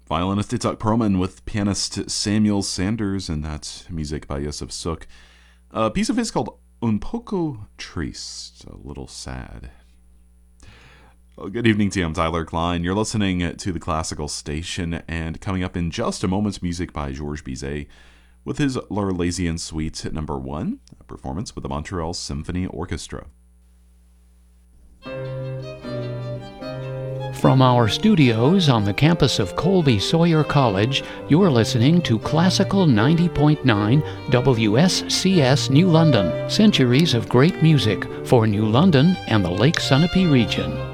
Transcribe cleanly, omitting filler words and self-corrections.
Violinist Itzhak Perlman with pianist Samuel Sanders, and that's music by Yosef Suk. A piece of his called Un poco triste, a little sad. Well, good evening to you. I'm Tyler Klein. You're listening to the Classical Station, and coming up in just a moment, music by Georges Bizet with his L'Arlésienne Suite No. 1, a performance with the Montreal Symphony Orchestra. From our studios on the campus of Colby Sawyer College, you're listening to Classical 90.9 WSCS New London. Centuries of great music for New London and the Lake Sunapee region.